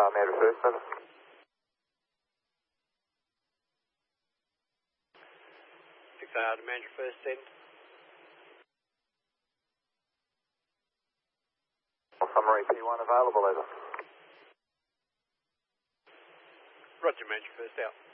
Manager first, over. 6 Manager first, send. Summary P1 available, over. Roger, Manager first, out.